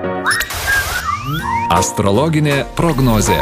Astrologinė prognozė.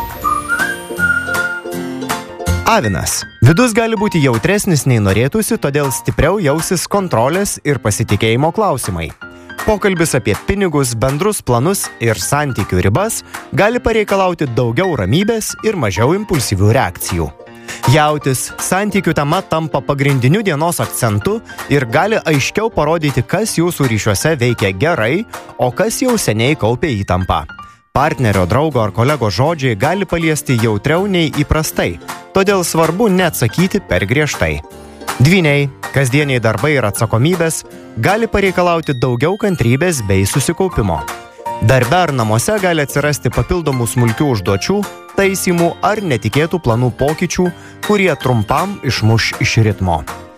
Avinas. Vidus gali būti jautresnis nei norėtųsi, todėl stipriau jausis kontrolės ir pasitikėjimo klausimai. Pokalbis apie pinigus, bendrus planus ir santykių ribas gali pareikalauti daugiau ramybės ir mažiau impulsyvių reakcijų. Jautis, santykių tema tampa pagrindiniu dienos akcentu ir gali aiškiau parodyti, kas jūsų ryšiuose veikia gerai, o kas jau seniai kaupia įtampą. Partnerio, draugo ar kolego žodžiai gali paliesti jautriau nei įprastai, todėl svarbu neatsakyti per griežtai. Dvyniai, kasdieniai darbai ir atsakomybės gali pareikalauti daugiau kantrybės bei susikaupimo. Darbe ar namuose gali atsirasti papildomų smulkių užduočių, taisymų ar netikėtų planų pokyčių, kurie trumpam išmuš iš ritmo.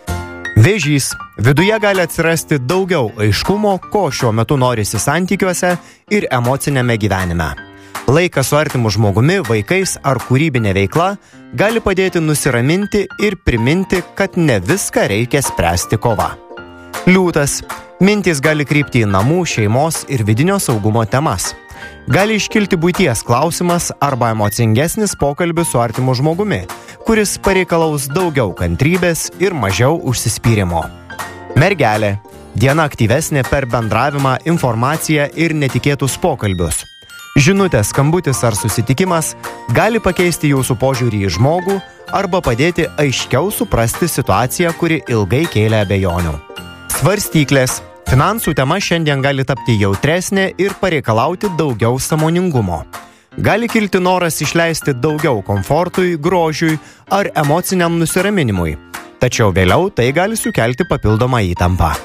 Vėžys. Viduje gali atsirasti daugiau aiškumo, ko šiuo metu norisi santykiuose ir emocinėme gyvenime. Laikas su artimu žmogumi, vaikais ar kūrybinė veikla gali padėti nusiraminti ir priminti, kad ne viską reikia spręsti kova. Liūtas. Mintys gali krypti į namų, šeimos ir vidinio saugumo temas. Gali iškilti buities klausimas arba emocingesnis pokalbis su artimu žmogumi, kuris pareikalaus daugiau kantrybės ir mažiau užsispyrimo. Mergelė. Diena aktyvesnė per bendravimą, informaciją ir netikėtus pokalbius. Žinutė, skambutis ar susitikimas gali pakeisti jūsų požiūrį į žmogų arba padėti aiškiau suprasti situaciją, kuri ilgai kėlė abejonių. Svarstyklės. Finansų tema šiandien gali tapti jautresnė ir pareikalauti daugiau sąmoningumo. Gali kilti noras išleisti daugiau komfortui, grožiui ar emociniam nusiraminimui, tačiau vėliau tai gali sukelti papildomą įtampą.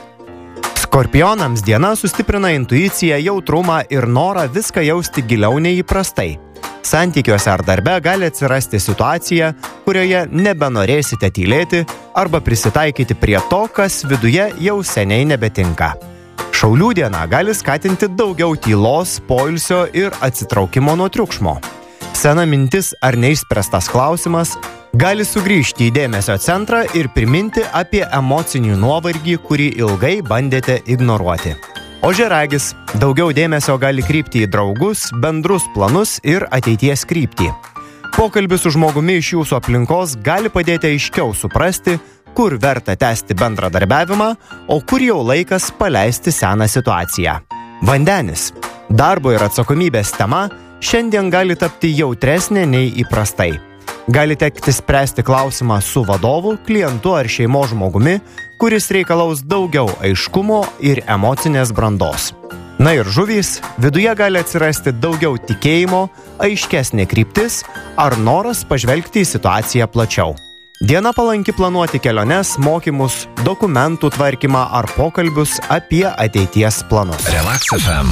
Skorpionams diena sustiprina intuiciją, jautrumą ir norą viską jausti giliau nei įprastai. Santykiuose ar darbe gali atsirasti situacija, kurioje nebenorėsite tylėti arba prisitaikyti prie to, kas viduje jau seniai nebetinka. Šaulių diena gali skatinti daugiau tylos, poilsio ir atsitraukimo nuo triukšmo. Sena mintis ar neišspręstas klausimas gali sugrįžti į dėmesio centrą ir priminti apie emocinį nuovargį, kurį ilgai bandėte ignoruoti. Ožiaragis. Daugiau dėmesio gali krypti į draugus, bendrus planus ir ateities kryptį. Pokalbis su žmogumi iš jūsų aplinkos gali padėti aiškiau suprasti, kur verta tęsti bendradarbiavimą, o kur jau laikas paleisti seną situaciją. Vandenis. Darbo ir atsakomybės tema šiandien gali tapti jautresnė nei įprastai. Gali tekti spręsti klausimą su vadovu, klientu ar šeimos žmogumi, kuris reikalaus daugiau aiškumo ir emocinės brandos. Na ir žuvys, viduje gali atsirasti daugiau tikėjimo, aiškesnė kryptis ar noras pažvelgti į situaciją plačiau. Diena palanki planuoti keliones, mokymus, dokumentų tvarkymą ar pokalbius apie ateities planus. Relax FM.